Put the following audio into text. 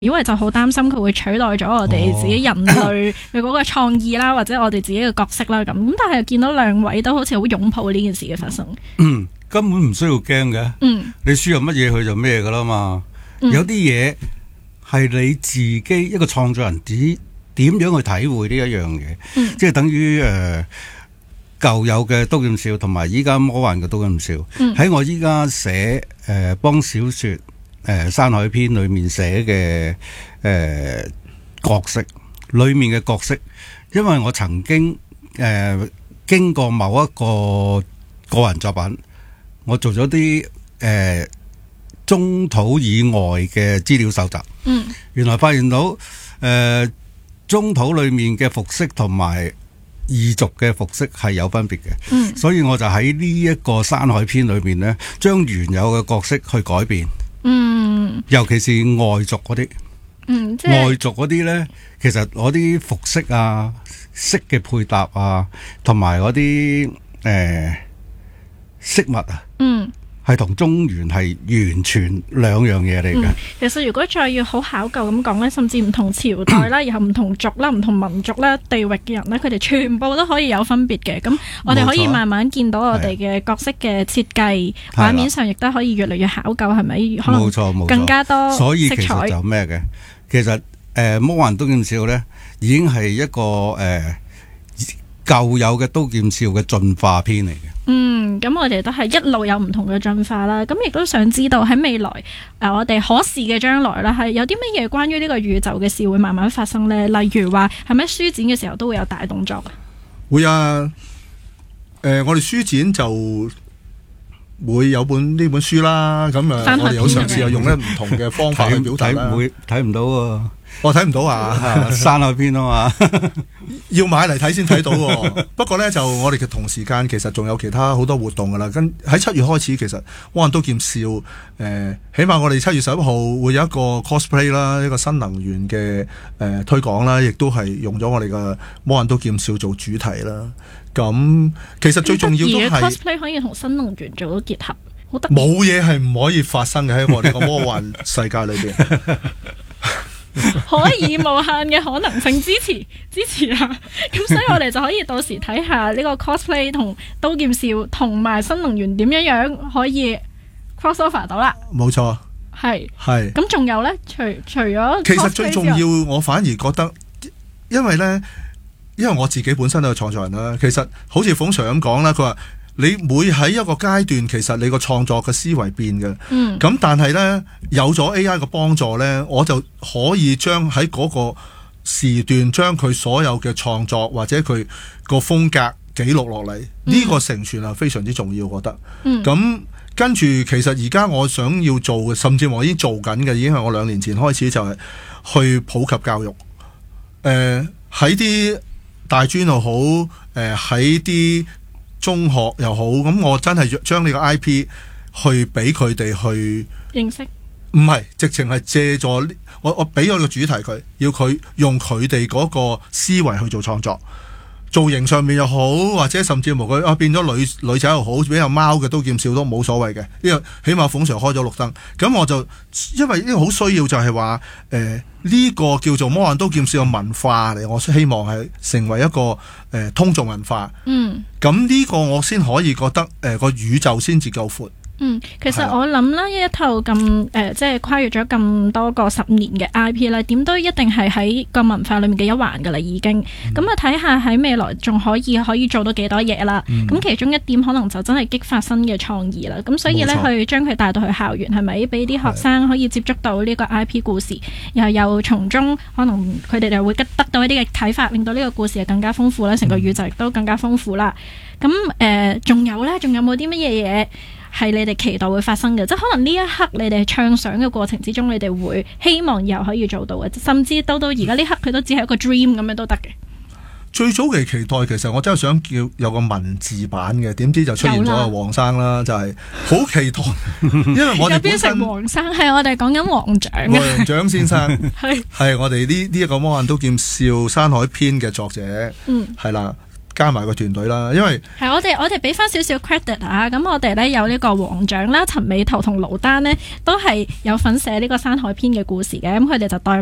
因為就好擔心佢會取代咗我哋自己人類嘅嗰個創意啦，或者我哋自己嘅角色啦咁。咁但係又見到兩位都好似好擁抱呢件事嘅發生。 根本唔需要驚嘅。你輸入乜嘢佢就咩噶啦嘛。有啲嘢係你自己一個創作人點樣去體會呢一樣嘢，即係等於舊有嘅刀劍笑同埋依家魔幻嘅刀劍笑，喺我依家寫幫小說山海篇裏面寫嘅角色裏面嘅角色，因為我曾經經過某一個個人作品，我做咗啲中土以外嘅資料搜集，原來發現到中土裏面嘅服飾同埋異族嘅服飾係有分別嘅，所以我就喺呢一個山海篇裏面呢，將原有嘅角色去改變，尤其是外族嗰啲，外族嗰啲呢，其實嗰啲服飾啊、色嘅配搭啊，同埋嗰啲飾物啊，係同中原係完全兩樣嘢嚟嘅。 其實如果再要好考究咁講咧，甚至唔同朝代啦，然後唔同族啦、唔同民族啦、地域嘅人咧，佢哋全部都可以有分別嘅。咁我哋可以慢慢見到我哋嘅角色嘅設計，畫面上亦都可以越嚟越考究，係咪？可能更加多色彩。 所以其實就咩嘅？其實魔幻刀劍笑咧，已經係一個舊有嘅刀劍笑嘅進化篇嚟嘅。 咁我哋都係一路有唔同嘅進化啦。咁亦都想知道喺未來我哋可視嘅將來啦，係有啲乜嘢關於呢個宇宙嘅事會慢慢發生呢？例如話係咪書展嘅時候都會有大動作啊？ 會啊。我哋書展就會有呢本書啦。咁我哋有嘗試用咧唔同嘅方法去表達啦。 睇唔到喎。 我睇唔到啊， 山海篇啊嘛， 要買嚟睇先睇到。不過呢，就我哋嘅同時間其實仲有其他好多活動噶啦。喺7月開始，其實魔幻刀劍笑起碼我哋7月11號會有一個 cosplay 啦，一個新能源嘅推廣啦，亦都係用咗我哋嘅魔幻刀劍笑做主題啦。咁其實最重要都係 cosplay 可以同新能源做到結合，好得意。 冇嘢係唔可以發生嘅喺我哋個魔幻世界裏邊。 可以無限嘅可能性，支持啊！咁所以我哋就可以到時睇下呢個 cosplay 同刀劍笑同埋新能源點樣可以 crossover 到啦。 冇錯， 係。 咁仲有呢？除咗其實最重要，我反而覺得，因為我自己本身都係創作人啦。其實好似馮 Sir 咁講啦，佢話你每喺一個階段，其實你個創作嘅思維變嘅。咁但係呢，有咗 AI 嘅幫助呢，我就可以將喺嗰個時段將佢所有嘅創作或者佢個風格記錄落嚟。呢個承傳係非常之重要，我覺得。咁跟住，其實而家我想要做嘅，甚至我已經做緊嘅，已經係我2年前開始就係去普及教育。喺啲大專又好，喺啲中學又好，咁我真係將呢個 IP 去俾佢哋去認識， 唔係直情係借助我俾咗個主題佢，要佢用佢哋嗰個思維去做創作，造型上面又好，或者甚至乎佢變咗女仔又好，比較貓嘅刀劍笑都冇所謂嘅，因為起碼馮 Sir 開咗綠燈，咁我就因為呢個好需要就係話呢個叫做魔幻刀劍笑嘅文化嚟，我希望係成為一個通俗文化。咁呢個我先可以覺得個宇宙先至夠闊。 其實我諗啦，一套咁即係跨越咗咁多個10年嘅 IP 咧，點都一定係喺個文化裏面嘅一環噶啦，已經。咁啊睇下喺未來仲可以做到幾多嘢啦。咁其中一點可能就真係激發新嘅創意啦。咁所以咧，去將佢帶到去校園，係咪俾啲學生可以接觸到呢個 IP 故事，又從中可能佢哋就會得到一啲嘅啟發，令到呢個故事更加豐富啦，成個宇宙亦都更加豐富啦。咁仲有咧，仲有冇啲乜嘢係你哋期待會發生嘅？即係可能呢一刻你哋暢想嘅過程之中，你哋會希望以後可以做到嘅，甚至到而家呢刻佢都只係一個 dream 咁樣都得嘅。 最早期期待，其實我真係想叫有個文字版嘅，點知就出現咗個黃生啦，就係好期待，因為我哋本身黃生係我哋講緊黃獎黃獎先生係我哋呢一個魔幻刀劍笑山海篇嘅作者，係啦。 加埋個團隊啦，因為係我哋俾翻少少 credit 啊，咁我哋咧有呢個黃獎啦、陳美圖同盧丹呢，都係有份寫呢個山海篇嘅故事嘅，咁佢哋就代